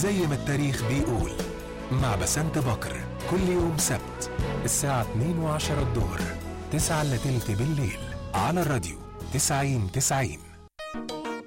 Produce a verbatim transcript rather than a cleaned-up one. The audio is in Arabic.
زي ما التاريخ بيقول، مع بسنت بكر كل يوم سبت الساعة اتنين وعشرة الظهر، تسعة إلا تلت بالليل، على الراديو تسعين تسعين.